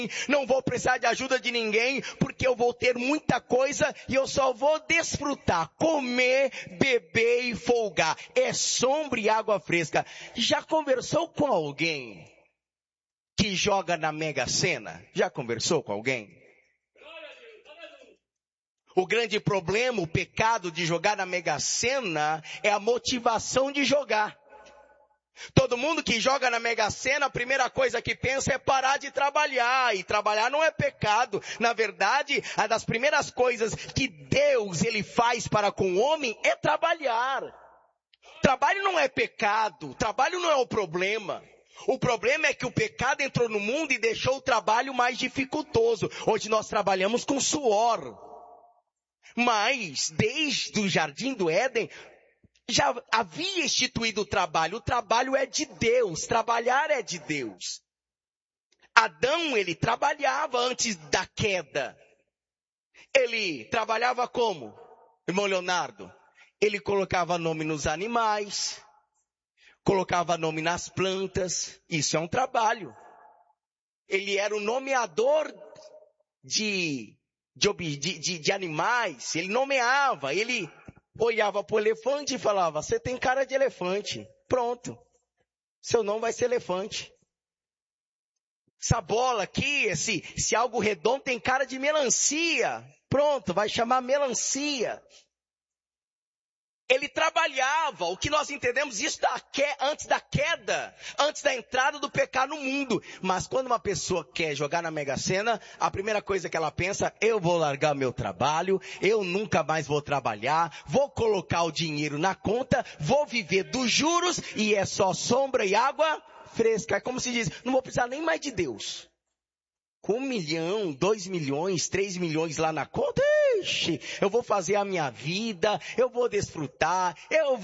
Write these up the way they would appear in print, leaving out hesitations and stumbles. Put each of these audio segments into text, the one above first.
não vou precisar de ajuda de ninguém, porque eu vou ter muita coisa e eu só vou desfrutar, comer, beber e folgar. É sombra e água fresca. Já conversou com alguém que joga na Mega Sena? Já conversou com alguém? O grande problema, o pecado de jogar na Mega Sena é a motivação de jogar. Todo mundo que joga na Mega Sena, a primeira coisa que pensa é parar de trabalhar. E trabalhar não é pecado. Na verdade, uma das primeiras coisas que Deus ele faz para com o homem é trabalhar. Trabalho não é pecado. Trabalho não é o problema. O problema é que o pecado entrou no mundo e deixou o trabalho mais dificultoso. Hoje nós trabalhamos com suor. Mas, desde o Jardim do Éden, já havia instituído o trabalho. O trabalho é de Deus. Trabalhar é de Deus. Adão, ele trabalhava antes da queda. Ele trabalhava como? Irmão Leonardo, ele colocava nome nos animais, colocava nome nas plantas. Isso é um trabalho. Ele era o nomeador de animais. Ele nomeava, ele olhava para o elefante e falava, você tem cara de elefante. Pronto. Seu nome vai ser elefante. Essa bola aqui, esse algo redondo tem cara de melancia. Pronto, vai chamar melancia. Ele trabalhava, o que nós entendemos isso antes da queda, antes da entrada do pecado no mundo. Mas quando uma pessoa quer jogar na Mega Sena, a primeira coisa que ela pensa, eu vou largar meu trabalho, eu nunca mais vou trabalhar, vou colocar o dinheiro na conta, vou viver dos juros e é só sombra e água fresca. É como se diz, não vou precisar nem mais de Deus. Com 1 milhão, 2 milhões, 3 milhões lá na conta, eu vou fazer a minha vida, eu vou desfrutar,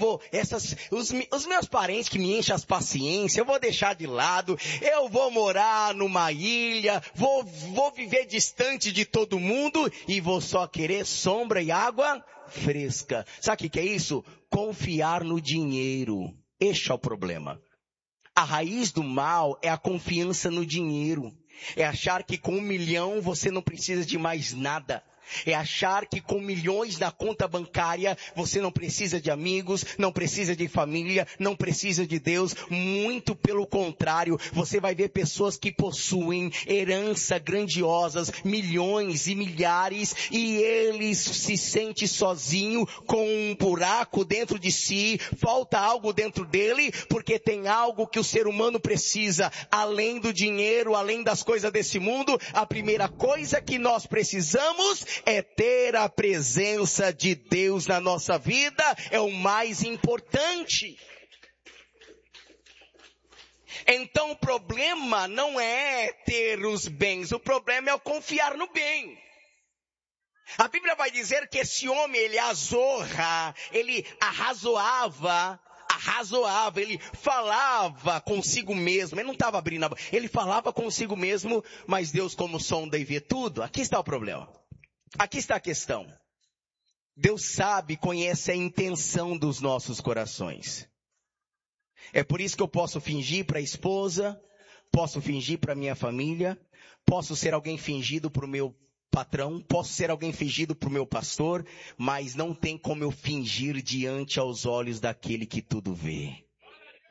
os meus parentes que me enchem as paciências, eu vou deixar de lado, eu vou morar numa ilha, vou viver distante de todo mundo e vou só querer sombra e água fresca. Sabe o que é isso? Confiar no dinheiro. Este é o problema. A raiz do mal é a confiança no dinheiro. É achar que com 1 milhão você não precisa de mais nada. É achar que com milhões na conta bancária você não precisa de amigos, não precisa de família, não precisa de Deus. Muito pelo contrário, você vai ver pessoas que possuem herança grandiosas, milhões e milhares, e eles se sentem sozinho com um buraco dentro de si, falta algo dentro dele, porque tem algo que o ser humano precisa, além do dinheiro, além das coisas desse mundo. A primeira coisa que nós precisamos é ter a presença de Deus na nossa vida, é o mais importante. Então o problema não é ter os bens, o problema é o confiar no bem. A Bíblia vai dizer que esse homem, ele arrazoava, ele falava consigo mesmo, ele não estava abrindo a boca, ele falava consigo mesmo, mas Deus como sonda e vê tudo, aqui está o problema. Aqui está a questão. Deus sabe, conhece a intenção dos nossos corações. É por isso que eu posso fingir para a esposa, posso fingir para a minha família, posso ser alguém fingido para o meu patrão, posso ser alguém fingido para o meu pastor, mas não tem como eu fingir diante aos olhos daquele que tudo vê.